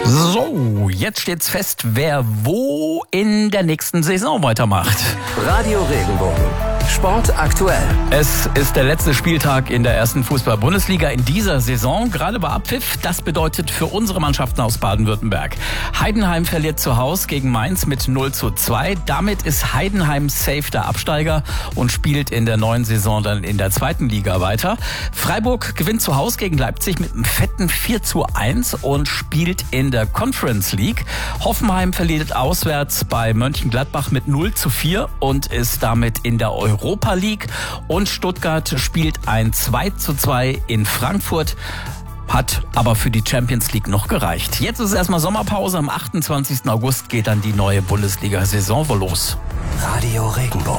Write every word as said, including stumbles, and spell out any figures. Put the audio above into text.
So, jetzt steht's fest, wer wo in der nächsten Saison weitermacht. Radio Regenbogen. Sport aktuell. Es ist der letzte Spieltag in der ersten Fußball-Bundesliga in dieser Saison. Gerade bei Abpfiff, das bedeutet für unsere Mannschaften aus Baden-Württemberg. Heidenheim verliert zu Hause gegen Mainz mit null zu zwei. Damit ist Heidenheim safe der Absteiger und spielt in der neuen Saison dann in der zweiten Liga weiter. Freiburg gewinnt zu Hause gegen Leipzig mit einem fetten vier zu eins und spielt in der Conference League. Hoffenheim verliert auswärts bei Mönchengladbach mit null zu vier und ist damit in der Europa League. Und Stuttgart spielt ein zwei zu zwei in Frankfurt. Hat aber für die Champions League noch gereicht. Jetzt ist erstmal Sommerpause. Am achtundzwanzigsten August geht dann die neue Bundesliga-Saison wohl los. Radio Regenbogen.